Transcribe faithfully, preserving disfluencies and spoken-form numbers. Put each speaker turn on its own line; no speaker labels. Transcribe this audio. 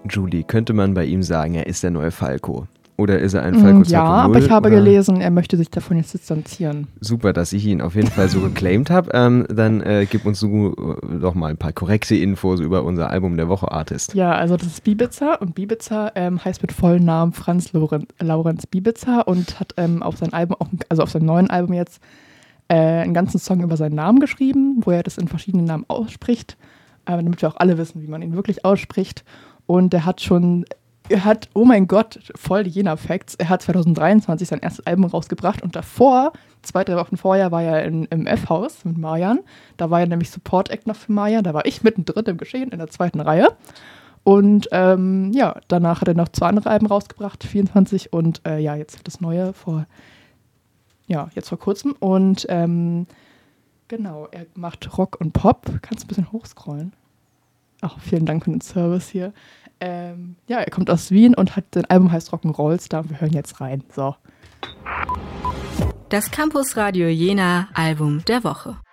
Julie, könnte man bei ihm sagen, er ist der neue Falco? Oder ist er ein Falco
Ja,
zwei Punkt null?
aber ich habe
oder?
gelesen, er möchte sich davon jetzt distanzieren.
Super, dass ich ihn auf jeden Fall so geclaimed habe. Ähm, dann äh, gib uns so äh, doch mal ein paar korrekte Infos über unser Album der Woche Artist.
Ja, also das ist Bibiza und Bibiza ähm, heißt mit vollen Namen Franz Laurenz, Laurenz Bibiza und hat ähm, auf sein Album, auch, also auf seinem neuen Album jetzt, äh, einen ganzen Song über seinen Namen geschrieben, wo er das in verschiedenen Namen ausspricht, äh, damit wir auch alle wissen, wie man ihn wirklich ausspricht. Und er hat schon... Er hat, oh mein Gott, voll die Jena-Facts. Er hat zwanzig dreiundzwanzig sein erstes Album rausgebracht und davor, zwei, drei Wochen vorher, war er in, im F-Haus mit Marjan. Da war er nämlich Support-Act noch für Marjan. Da war ich mittendrin im Geschehen in der zweiten Reihe. Und ähm, ja, danach hat er noch zwei andere Alben rausgebracht, vierundzwanzig und äh, ja, jetzt das neue vor, ja, jetzt vor kurzem. Und ähm, genau, er macht Rock und Pop. Kannst du ein bisschen hochscrollen? Ach, vielen Dank für den Service hier. Ähm, ja, er kommt aus Wien und hat, sein Album heißt Rock'n'Roll Star und wir hören jetzt rein. So.
Das Campus Radio Jena Album der Woche.